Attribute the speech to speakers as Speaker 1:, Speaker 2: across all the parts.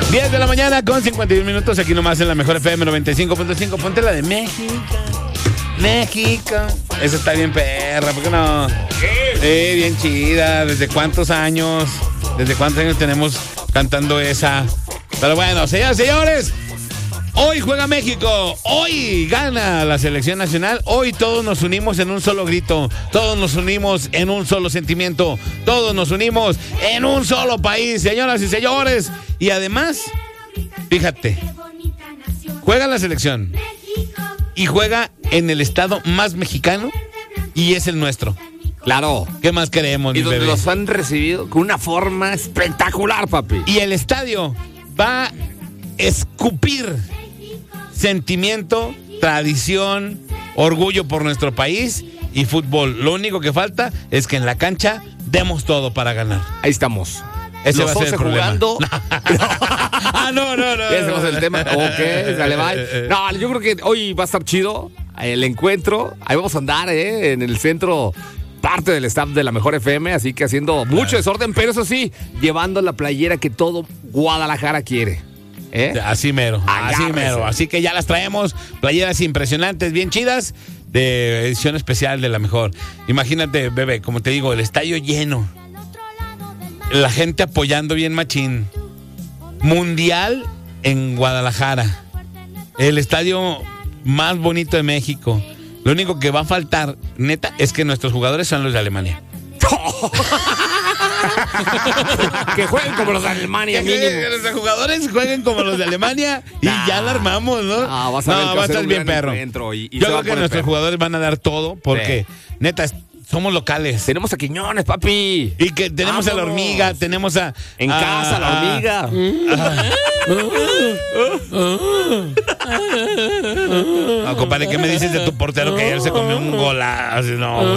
Speaker 1: 10 de la mañana con 51 minutos, aquí nomás en la mejor FM 95.5. Ponte la de México. México. Esa está bien perra, ¿por qué no? Bien chida. ¿Desde cuántos años tenemos cantando esa? Pero bueno, señoras y señores, hoy juega México, hoy gana la selección nacional, hoy todos nos unimos en un solo grito, todos nos unimos en un solo sentimiento, todos nos unimos en un solo país, señoras y señores. Y además, fíjate, juega la selección y juega en el estado más mexicano y es el nuestro.
Speaker 2: Claro.
Speaker 1: ¿Qué más queremos?
Speaker 2: Y donde los han recibido con una forma espectacular, papi.
Speaker 1: Y el estadio va a escupir sentimiento, tradición, orgullo por nuestro país y fútbol. Lo único que falta es que en la cancha demos todo para ganar.
Speaker 2: Ahí estamos.
Speaker 1: Ese
Speaker 2: los
Speaker 1: va a ser el
Speaker 2: jugando.
Speaker 1: no.
Speaker 2: Ese va a ser el tema. Ok, sale, bye. No, yo creo que hoy va a estar chido el encuentro. Ahí vamos a andar, en el centro, parte del staff de la Mejor FM, así que haciendo mucho desorden, pero eso sí, llevando la playera que todo Guadalajara quiere.
Speaker 1: Así mero,
Speaker 2: Agárrese.
Speaker 1: así mero. Así que ya las traemos, playeras impresionantes, bien chidas, de edición especial de la Mejor. Imagínate, bebé, como te digo, el estadio lleno, la gente apoyando bien machín. Mundial en Guadalajara, el estadio más bonito de México. Lo único que va a faltar, neta, es que nuestros jugadores son los de Alemania.
Speaker 2: Que jueguen como los de Alemania, mínimo.
Speaker 1: Que los jugadores jueguen como los de Alemania y ya la armamos, ¿no?
Speaker 2: Va a estar
Speaker 1: bien perro. Yo creo que nuestros jugadores van a dar todo porque, neta, somos locales.
Speaker 2: Tenemos a Quiñones, papi.
Speaker 1: Y que tenemos a la hormiga, tenemos a...
Speaker 2: En casa, la hormiga.
Speaker 1: No, compadre, ¿qué me dices de tu portero que ayer se comió un golazo? No,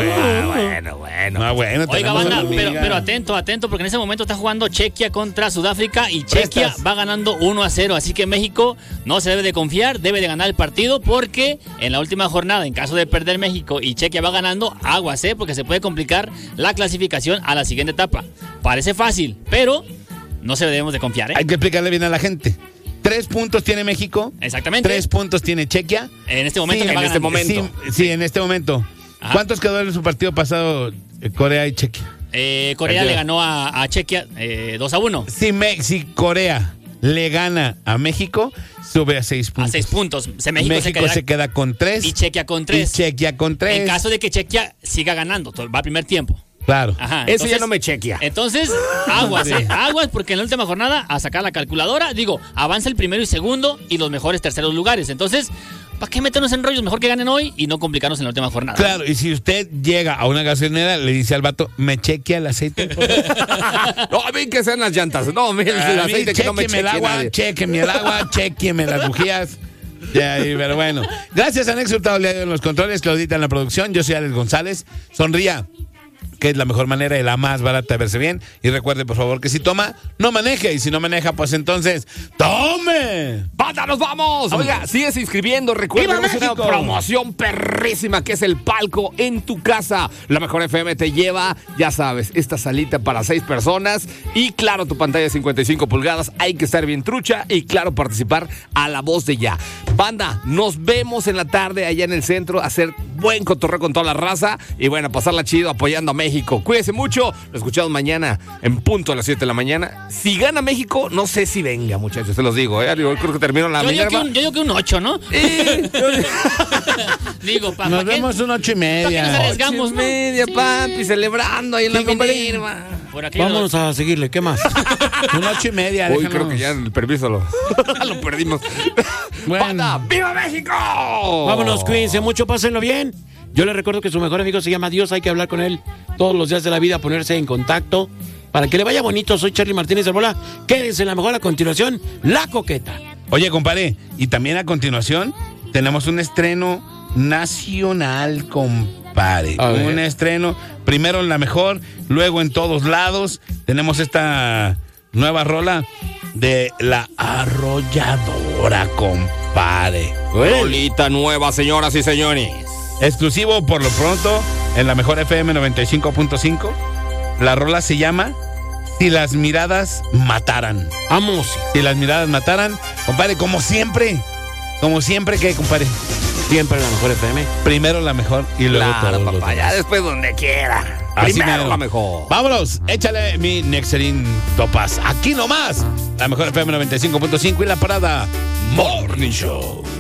Speaker 1: bueno.
Speaker 3: Oiga, banda, pero atento, porque en ese momento está jugando Chequia contra Sudáfrica y Chequia va ganando 1-0. Así que México no se debe de confiar, debe de ganar el partido, porque en la última jornada, en caso de perder México y Chequia va ganando, aguas, porque se puede complicar la clasificación a la siguiente etapa. Parece fácil, pero no se debemos de confiar,
Speaker 1: Hay que explicarle bien a la gente. 3 puntos tiene México.
Speaker 3: Exactamente.
Speaker 1: 3 puntos tiene Chequia.
Speaker 3: En este momento.
Speaker 2: Sí, en este momento.
Speaker 1: Sí, en este momento. Ajá. ¿Cuántos quedó en su partido pasado Corea y Chequia?
Speaker 3: Corea le ganó a Chequia 2-1.
Speaker 1: Si Corea le gana a México, sube a 6 puntos.
Speaker 3: A 6 puntos.
Speaker 1: México se queda con 3.
Speaker 3: Y Chequia con 3. En caso de que Chequia siga ganando, va a primer tiempo.
Speaker 1: Claro.
Speaker 3: Ajá,
Speaker 2: eso ya no me chequea.
Speaker 3: Entonces, aguas, aguas, porque en la última jornada, a sacar la calculadora, avanza el primero y segundo y los mejores terceros lugares. Entonces, ¿para qué meternos en rollos? Mejor que ganen hoy y no complicarnos en la última jornada.
Speaker 1: Claro, y si usted llega a una gasolinera, le dice al vato, ¿me chequea el aceite?
Speaker 2: No, a mí que sean las llantas. No, el aceite que no me chequee
Speaker 1: el agua,
Speaker 2: nadie.
Speaker 1: Chéqueme el agua, chéqueme las bujías. Pero bueno. Gracias a Nex Hurtado en los controles, Claudita en la producción. Yo soy Alex González. Sonría, que es la mejor manera y la más barata de verse bien. Y recuerde, por favor, que si toma, no maneje. Y si no maneja, pues entonces, ¡tome!
Speaker 2: ¡Banda, nos vamos! Oiga, sigues inscribiendo. Recuerda que es una promoción perrísima que es el palco en tu casa. La Mejor FM te lleva, ya sabes, esta salita para 6 personas. Y claro, tu pantalla de 55 pulgadas. Hay que estar bien trucha y claro, participar a la voz de ya. Banda, nos vemos en la tarde allá en el centro. Hacer buen cotorreo con toda la raza. Y bueno, pasarla chido apoyando a México. Cuídense mucho. Lo escuchamos mañana en punto a las 7 de la mañana. Si gana México, no sé si venga, muchachos. Se los digo, Yo creo que termino la Minerva.
Speaker 3: Yo digo que un 8, ¿no?
Speaker 1: Nos vemos un 8:30.
Speaker 3: ¿Para qué nos arriesgamos,
Speaker 2: 8:30, papi, celebrando ahí en la Minerva.
Speaker 4: Vámonos a seguirle, ¿qué más?
Speaker 1: Un 8:30.
Speaker 2: Uy, creo que ya el permiso lo perdimos.
Speaker 1: Bueno.
Speaker 2: ¡Banda! ¡Viva México!
Speaker 4: Vámonos, cuídense mucho, pásenlo bien. Yo les recuerdo que su mejor amigo se llama Dios, hay que hablar con él todos los días de la vida, ponerse en contacto para que le vaya bonito. Soy Charly Martínez del Bola. Quédense en la mejor, a continuación, La Coqueta.
Speaker 1: Oye, compadre, y también a continuación tenemos un estreno nacional, compadre. Un estreno, primero en La Mejor, luego en todos lados. Tenemos esta nueva rola de La Arrolladora, compadre.
Speaker 2: Rolita nueva, señoras y señores.
Speaker 1: Exclusivo por lo pronto en La Mejor FM 95.5. La rola se llama Si las miradas mataran.
Speaker 4: Vamos.
Speaker 1: Si las miradas mataran, compadre, como siempre, ¿qué, compadre?
Speaker 4: Siempre la mejor FM.
Speaker 1: Primero la mejor y luego
Speaker 2: Claro,
Speaker 1: todo.
Speaker 2: papá, ya después donde quiera.
Speaker 1: Así
Speaker 2: Primero
Speaker 1: mero.
Speaker 2: la mejor.
Speaker 1: Vámonos, échale mi Nexerin Topaz. Aquí nomás, la mejor FM 95.5 y la parada Morning Show.